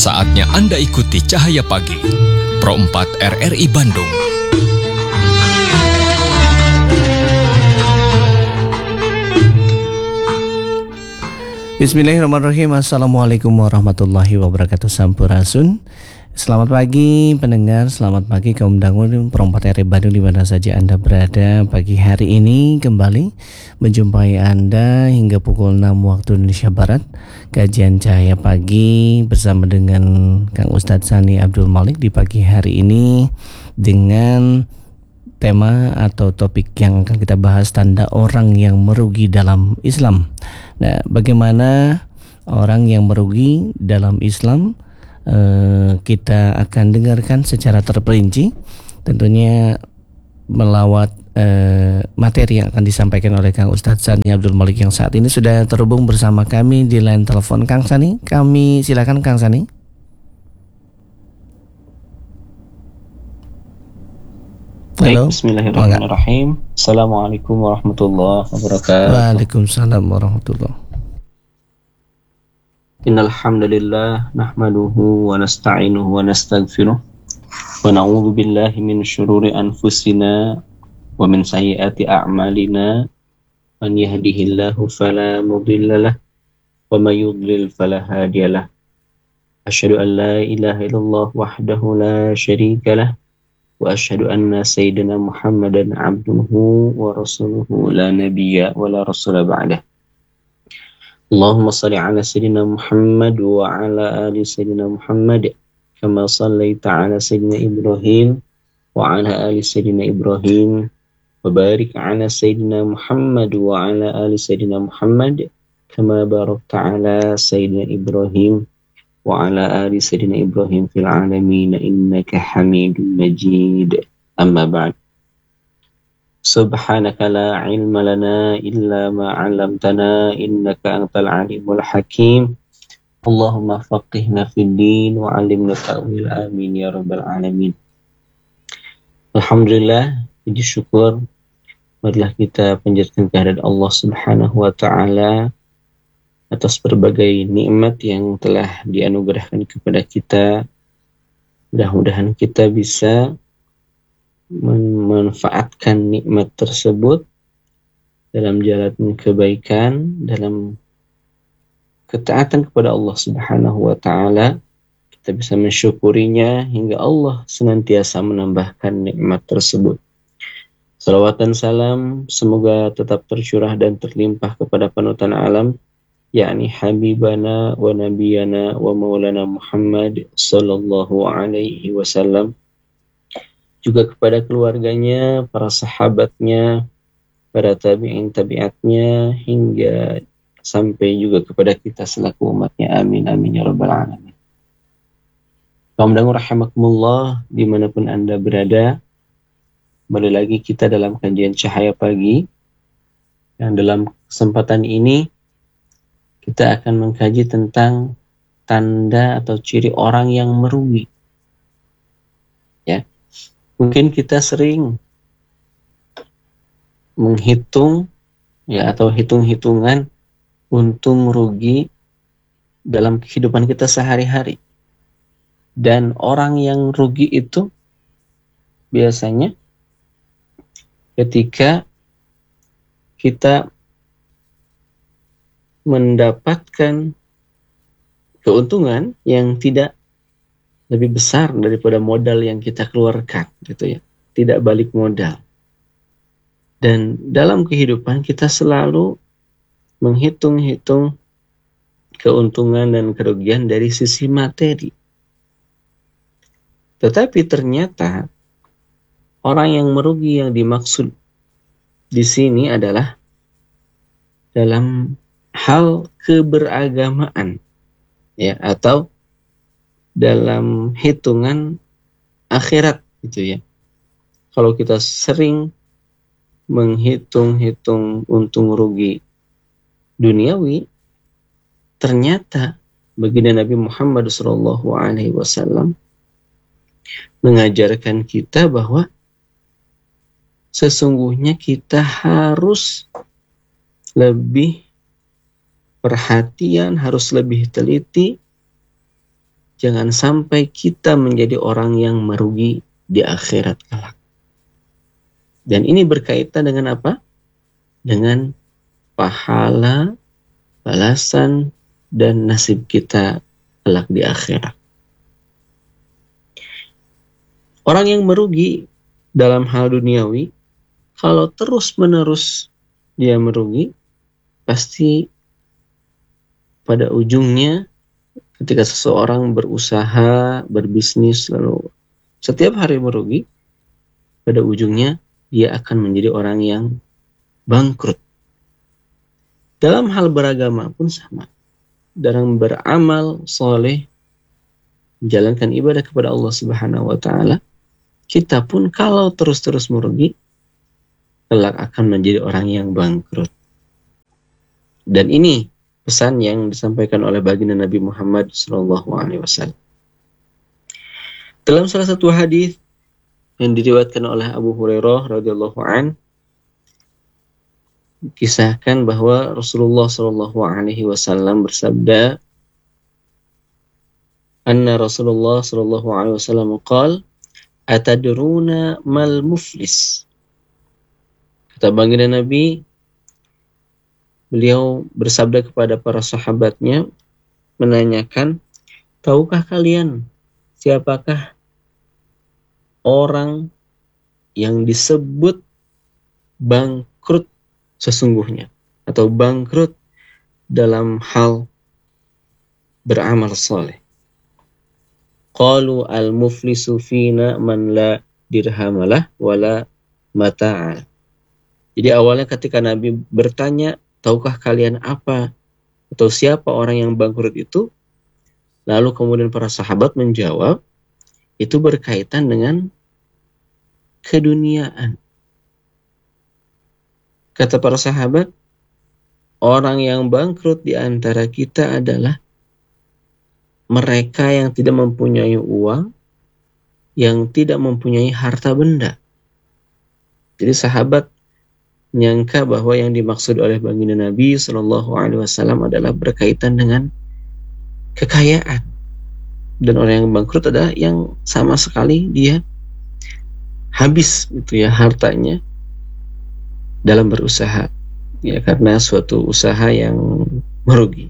Saatnya Anda ikuti Cahaya Pagi, Pro 4 RRI Bandung. Bismillahirrahmanirrahim. Assalamualaikum warahmatullahi wabarakatuh. Sampurasun. Selamat pagi pendengar, selamat pagi kaum dangu Pro 4 RRI Bandung di mana saja Anda berada. Pagi hari ini kembali menjumpai Anda hingga pukul 6 waktu Indonesia Barat. Kajian Cahaya Pagi bersama dengan Kang Ustadz Sani Abdul Malik di pagi hari ini dengan tema atau topik yang akan kita bahas, tanda orang yang merugi dalam Islam. Nah, bagaimana orang yang merugi dalam Islam? Kita akan dengarkan secara terperinci, tentunya melawat materi yang akan disampaikan oleh Kang Ustadz Sani Abdul Malik yang saat ini sudah terhubung bersama kami di line telepon. Kang Sani, kami silakan Kang Sani. Halo. Bismillahirrahmanirrahim. Assalamualaikum warahmatullahi wabarakatuh. Waalaikumsalam warahmatullahi. Innal hamdalillah nahmaduhu wa nasta'inuhu wa nastaghfiruh wa na'udzu billahi min syururi anfusina wa min sayyiati a'malina. Man yahdihillahu fala mudhillalah wa may yudlil fala hadiyalah. Asyhadu an la ilaha illallah wahdahu la syarikalah wa asyhadu anna sayyidina Muhammadan abduhu wa rasuluhu la nabiyya wa la rasula ba'dah. Allahumma salli ala sayyidina Muhammad wa ala ali sayyidina Muhammad kama sallaita ala sayyidina Ibrahim wa ala ali sayyidina Ibrahim wa barik ala sayyidina Muhammad wa ala ali sayyidina Muhammad kama barakta ala sayyidina Ibrahim wa ala ali sayyidina Ibrahim fil alamin innaka Hamidum Majid. Amma ba'd. Subhanaka la ilma lana illa ma 'allamtana innaka antal alimul hakim. Allahumma faqihna fid din wa 'allimna ta'wil, amin ya rabbal alamin. Alhamdulillah, puji syukur marilah kita panjatkan kehadirat Allah Subhanahu wa taala atas berbagai nikmat yang telah dianugerahkan kepada kita. Mudah-mudahan kita bisa memanfaatkan nikmat tersebut dalam jalan kebaikan, dalam ketaatan kepada Allah Subhanahu wa taala. Kita bisa mensyukurinya hingga Allah senantiasa menambahkan nikmat tersebut. Salawat dan salam semoga tetap tercurah dan terlimpah kepada panutan alam, yakni Habibana wa Nabiyana wa Maulana Muhammad sallallahu alaihi wasallam, juga kepada keluarganya, para sahabatnya, para tabi'in tabi'atnya, hingga sampai juga kepada kita selaku umatnya. Amin amin ya rabbal alamin. Kaum dangu rahimakumullah dimanapun Anda berada, kembali lagi kita dalam kajian Cahaya Pagi, yang dalam kesempatan ini kita akan mengkaji tentang tanda atau ciri orang yang merugi. Ya, mungkin kita sering menghitung ya atau hitung-hitungan untung rugi dalam kehidupan kita sehari-hari. Dan orang yang rugi itu biasanya ketika kita mendapatkan keuntungan yang tidak lebih besar daripada modal yang kita keluarkan, gitu ya, tidak balik modal. Dan dalam kehidupan kita selalu menghitung-hitung keuntungan dan kerugian dari sisi materi. Tetapi ternyata orang yang merugi yang dimaksud di sini adalah dalam hal keberagamaan, ya, atau dalam hitungan akhirat, gitu ya. Kalau kita sering menghitung-hitung untung rugi duniawi, ternyata baginda Nabi Muhammad SAW mengajarkan kita bahwa sesungguhnya kita harus lebih perhatian, harus lebih teliti jangan sampai kita menjadi orang yang merugi di akhirat kelak. Dan ini berkaitan dengan apa? Dengan pahala, balasan, dan nasib kita kelak di akhirat. Orang yang merugi dalam hal duniawi, kalau terus-menerus dia merugi, pasti pada ujungnya ketika seseorang berusaha, berbisnis, lalu setiap hari merugi, pada ujungnya dia akan menjadi orang yang bangkrut. Dalam hal beragama pun sama. Dalam beramal soleh, menjalankan ibadah kepada Allah Subhanahu wa Ta'ala, kita pun kalau terus-terus merugi, kelak akan menjadi orang yang bangkrut. Dan ini pesan yang disampaikan oleh baginda Nabi Muhammad SAW. Dalam salah satu hadis yang diriwayatkan oleh Abu Hurairah radhiyallahu an, kisahkan bahwa Rasulullah SAW bersabda, anna Rasulullah SAW qala, atadruna mal muflis. Kata baginda Nabi, beliau bersabda kepada para sahabatnya, menanyakan, tahukah kalian siapakah orang yang disebut bangkrut sesungguhnya, atau bangkrut dalam hal beramal soleh? Qalu al-muflisu fina man la dirhamalah wala mata'al. Jadi awalnya ketika Nabi bertanya, tahukah kalian apa atau siapa orang yang bangkrut itu? Lalu kemudian para sahabat menjawab, itu berkaitan dengan keduniaan. Kata para sahabat, orang yang bangkrut di antara kita adalah mereka yang tidak mempunyai uang, yang tidak mempunyai harta benda. Jadi sahabat menyangka bahwa yang dimaksud oleh baginda Nabi SAW adalah berkaitan dengan kekayaan. Dan orang yang bangkrut adalah yang sama sekali dia habis gitu ya hartanya dalam berusaha, ya, karena suatu usaha yang merugi.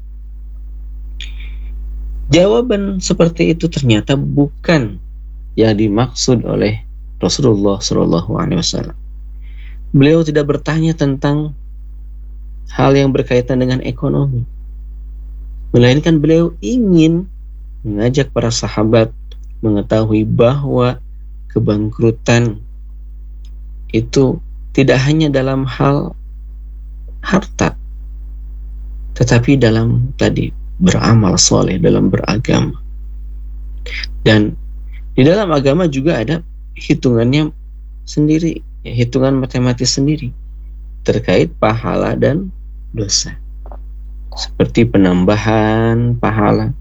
Jawaban seperti itu ternyata bukan yang dimaksud oleh Rasulullah SAW. Beliau tidak bertanya tentang hal yang berkaitan dengan ekonomi, melainkan beliau ingin mengajak para sahabat mengetahui bahwa kebangkrutan itu tidak hanya dalam hal harta, tetapi dalam tadi beramal soleh, dalam beragama. Dan di dalam agama juga ada hitungannya sendiri, ya, hitungan matematis sendiri terkait pahala dan dosa, seperti penambahan pahala,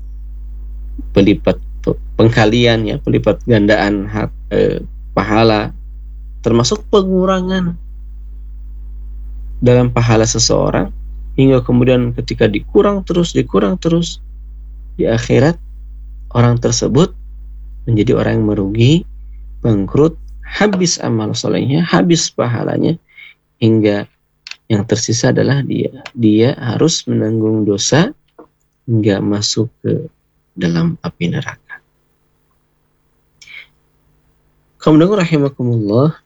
pengkalian, ya, pelipat gandaan pahala, termasuk pengurangan dalam pahala seseorang, hingga kemudian ketika dikurang terus, di akhirat orang tersebut menjadi orang yang merugi, bangkrut, habis amal solehnya, habis pahalanya, hingga yang tersisa adalah dia harus menanggung dosa hingga masuk ke dalam api neraka. Kaum dengar rahimakumullah.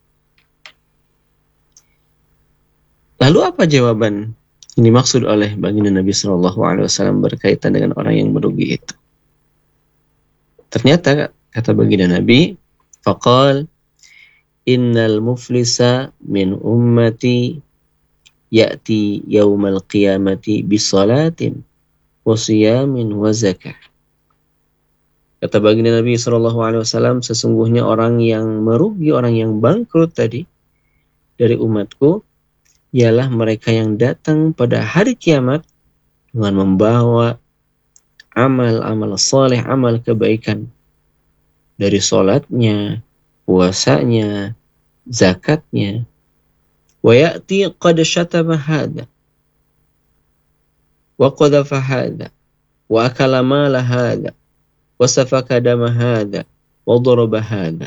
Lalu apa jawaban yang dimaksud oleh baginda Nabi SAW berkaitan dengan orang yang merugi itu? Ternyata kata baginda Nabi, faqal innal muflisa min ummati ya'ti yaumal qiyamati bisalatin wa siyamin wa zakah. Kata baginda Nabi SAW, sesungguhnya orang yang merugi, orang yang bangkrut tadi dari umatku ialah mereka yang datang pada hari kiamat dengan membawa amal-amal soleh, amal kebaikan, dari sholatnya, puasanya, zakatnya. Wa ya'ti qad syatama hadha wa qadhafa hadha wa akala mala hadha safaka dama hadza wa daraba hadza.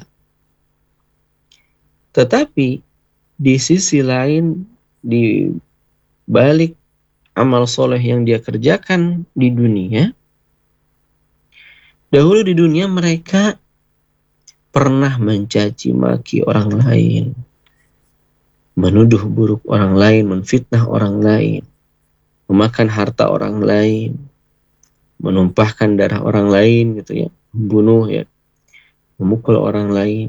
Tetapi di sisi lain, di balik amal soleh yang dia kerjakan di dunia, dahulu di dunia mereka pernah mencaci maki orang lain, menuduh buruk orang lain, menfitnah orang lain, memakan harta orang lain, menumpahkan darah orang lain gitu ya, membunuh ya, memukul orang lain.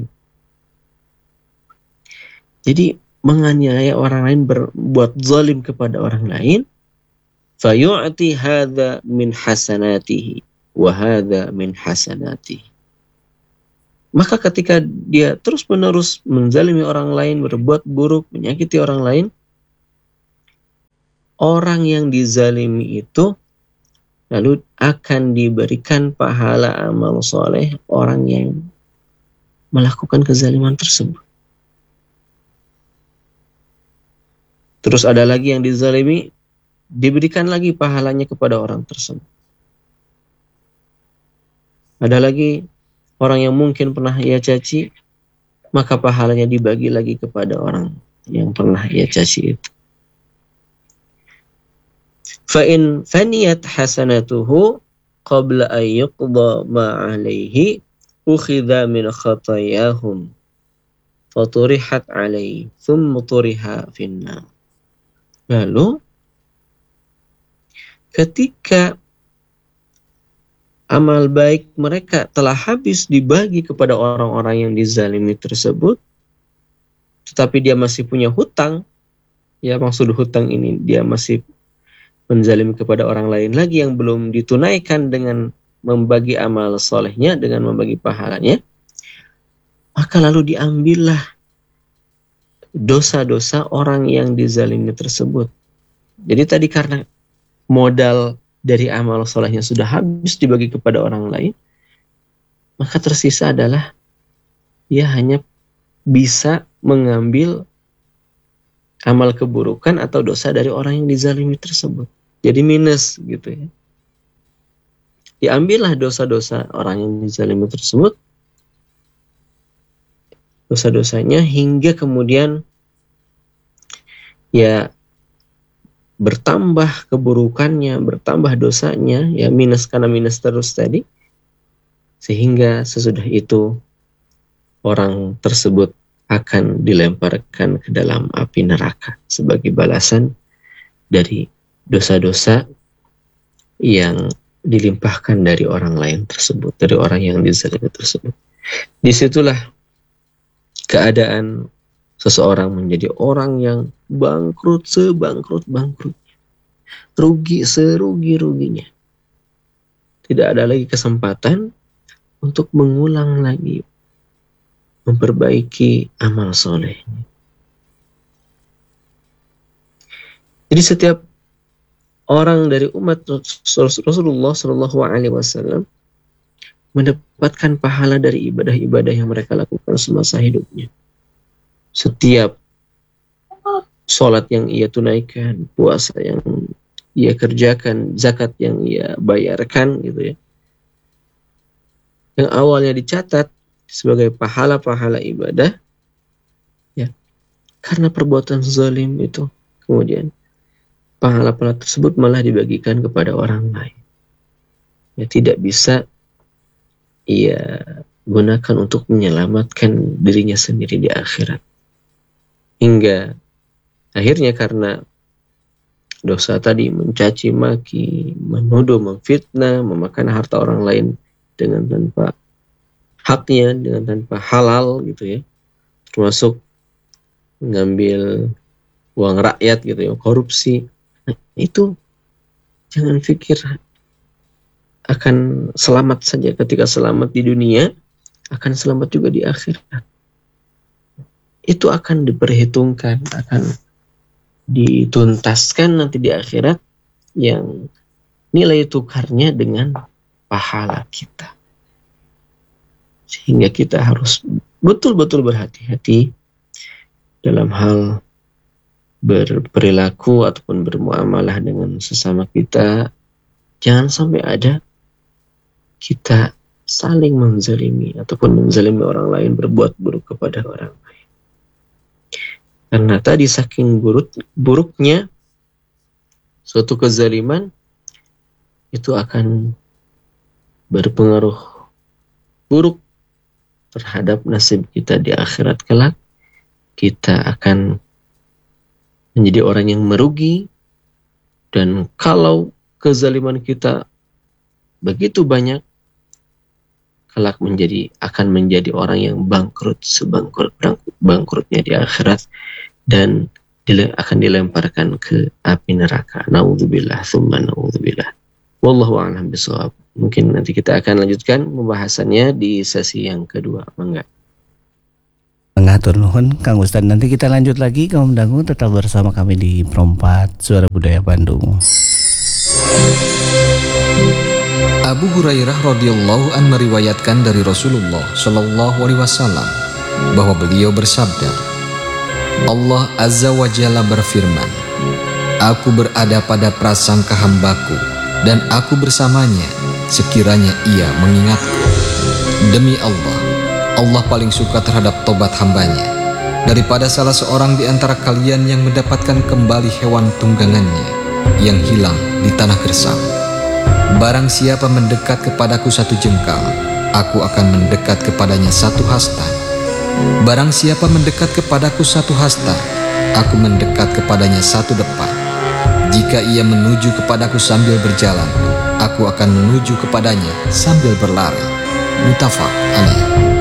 Jadi menganiaya orang lain, berbuat zalim kepada orang lain, fayu'ti hadza min hasanatihi wa hadza min hasanatihi. Maka ketika dia terus-menerus menzalimi orang lain, berbuat buruk, menyakiti orang lain, orang yang dizalimi itu lalu akan diberikan pahala amal soleh orang yang melakukan kezaliman tersebut. Terus ada lagi yang dizalimi, diberikan lagi pahalanya kepada orang tersebut. Ada lagi orang yang mungkin pernah ia caci, maka pahalanya dibagi lagi kepada orang yang pernah ia caci itu. Fa'in faniyat hasanatuhu qabla an yuqda ma alaihi ukhidha min khatayahum faturihat alaihi thumma turiha finnar. Lalu ketika amal baik mereka telah habis dibagi kepada orang-orang yang dizalimi tersebut, tetapi dia masih punya hutang, ya maksud hutang ini dia masih menzalimi kepada orang lain lagi yang belum ditunaikan dengan membagi amal solehnya, dengan membagi pahalanya, maka lalu diambillah dosa-dosa orang yang dizalimi tersebut. Jadi tadi karena modal dari amal solehnya sudah habis dibagi kepada orang lain, maka tersisa adalah ia hanya bisa mengambil amal keburukan atau dosa dari orang yang dizalimi tersebut. Jadi minus gitu ya. Diambillah dosa-dosa orang yang dizalimi tersebut, dosa-dosanya, hingga kemudian ya bertambah keburukannya, bertambah dosanya, ya minus karena minus terus tadi, sehingga sesudah itu orang tersebut akan dilemparkan ke dalam api neraka sebagai balasan dari dosa-dosa yang dilimpahkan dari orang lain tersebut, dari orang yang dizalimi tersebut. Disitulah keadaan seseorang menjadi orang yang bangkrut sebangkrut-bangkrut, rugi serugi-ruginya. Tidak ada lagi kesempatan untuk mengulang lagi, memperbaiki amal solehnya. Jadi setiap orang dari umat Rasulullah Shallallahu Alaihi Wasallam mendapatkan pahala dari ibadah-ibadah yang mereka lakukan semasa hidupnya. Setiap sholat yang ia tunaikan, puasa yang ia kerjakan, zakat yang ia bayarkan, gitu ya, yang awalnya dicatat sebagai pahala-pahala ibadah, ya, karena perbuatan zalim itu, kemudian pahala-pahala tersebut malah dibagikan kepada orang lain. Ya, tidak bisa ia gunakan untuk menyelamatkan dirinya sendiri di akhirat. Hingga akhirnya karena dosa tadi, mencaci maki, menuduh, memfitnah, memakan harta orang lain dengan tanpa haknya, dengan tanpa halal gitu ya, termasuk mengambil uang rakyat gitu ya, korupsi. Nah, itu jangan pikir akan selamat saja. Ketika selamat di dunia, akan selamat juga di akhirat. Itu akan diperhitungkan, akan dituntaskan nanti di akhirat, yang nilai tukarnya dengan pahala kita. Sehingga kita harus betul-betul berhati-hati dalam hal berperilaku ataupun bermuamalah dengan sesama kita. Jangan sampai ada kita saling menzalimi ataupun menzalimi orang lain, berbuat buruk kepada orang lain. Karena tadi saking buruknya suatu kezaliman itu akan berpengaruh buruk terhadap nasib kita di akhirat kelak. Kita akan menjadi orang yang merugi, dan kalau kezaliman kita begitu banyak, kelak akan menjadi orang yang bangkrut bangkrutnya di akhirat, dan akan dilemparkan ke api neraka. Naudzubillah, tsumma naudzubillah. Wallahu a'lam bishawab. Mungkin nanti kita akan lanjutkan pembahasannya di sesi yang kedua. Mangga. Mengatur nuhun Kang Ustaz. Nanti kita lanjut lagi. Kaum dangu tetap bersama kami di Perompat Suara Budaya Bandung. Abu Hurairah radhiyallahu an meriwayatkan dari Rasulullah shallallahu alaihi wasallam bahwa beliau bersabda, Allah Azza wa Jalla berfirman, Aku berada pada prasangka hambaku dan aku bersamanya sekiranya ia mengingatku. Demi Allah, Allah paling suka terhadap tobat hambanya daripada salah seorang di antara kalian yang mendapatkan kembali hewan tunggangannya yang hilang di tanah gersang. Barang siapa mendekat kepadaku satu jengkal, aku akan mendekat kepadanya satu hasta. Barang siapa mendekat kepadaku satu hasta, aku mendekat kepadanya satu depan. Jika ia menuju kepadaku sambil berjalan, aku akan menuju kepadanya sambil berlari. Muttafaq alaih.